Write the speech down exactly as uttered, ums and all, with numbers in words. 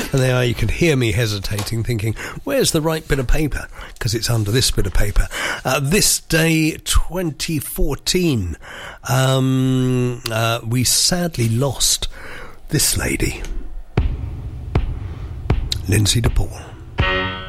And there you can hear me hesitating, thinking, where's the right bit of paper? Because it's under this bit of paper. Uh, this day, twenty fourteen, um, uh, we sadly lost this lady, Lindsay de Paul.